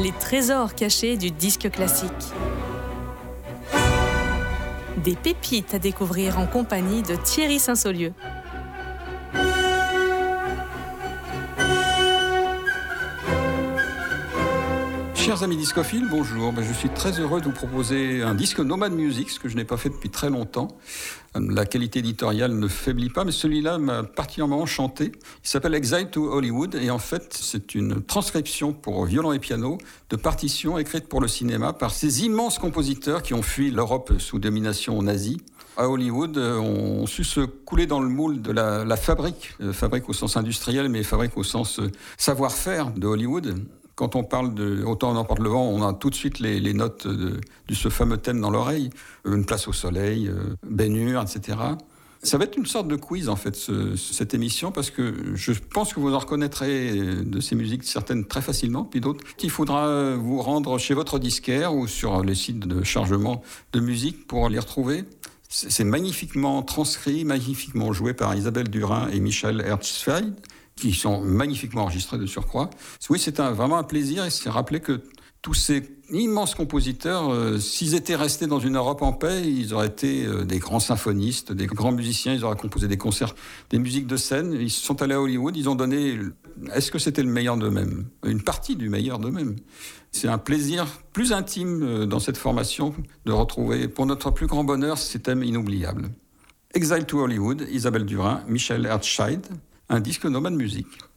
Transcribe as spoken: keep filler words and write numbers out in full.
les trésors cachés du disque classique. Des pépites à découvrir en compagnie de Thierry Saint-Saulieu. Chers amis discophiles, bonjour. Je suis très heureux de vous proposer un disque Nomad Music, ce que je n'ai pas fait depuis très longtemps. La qualité éditoriale ne faiblit pas, mais celui-là m'a particulièrement enchanté. Il s'appelle Exile to Hollywood et en fait, c'est une transcription pour violon et piano de partitions écrites pour le cinéma par ces immenses compositeurs qui ont fui l'Europe sous domination nazie. À Hollywood, on su se couler dans le moule de la, la fabrique, euh, fabrique au sens industriel, mais fabrique au sens euh, savoir-faire de Hollywood. Quand on parle de Autant n'emporte le vent, on a tout de suite les, les notes de, de ce fameux thème dans l'oreille. Une place au soleil, euh, Ben Hur, et cetera. Ça va être une sorte de quiz, en fait, ce, cette émission, parce que je pense que vous en reconnaîtrez de ces musiques certaines très facilement, puis d'autres. Il faudra vous rendre chez votre disquaire ou sur les sites de chargement de musique pour les retrouver. C'est magnifiquement transcrit, magnifiquement joué par Isabelle Durin et Michel Herzfeld, qui sont magnifiquement enregistrés de surcroît. Oui, c'est un, vraiment un plaisir, et c'est rappeler que tous ces immenses compositeurs, euh, s'ils étaient restés dans une Europe en paix, ils auraient été euh, des grands symphonistes, des grands musiciens, ils auraient composé des concerts, des musiques de scène. Ils sont allés à Hollywood, ils ont donné... Est-ce que c'était le meilleur d'eux-mêmes ? Une partie du meilleur d'eux-mêmes. C'est un plaisir plus intime euh, dans cette formation de retrouver, pour notre plus grand bonheur, ces thèmes inoubliables. Exile to Hollywood, Isabelle Durin, Michel Herzfeld, un disque Nomad Music.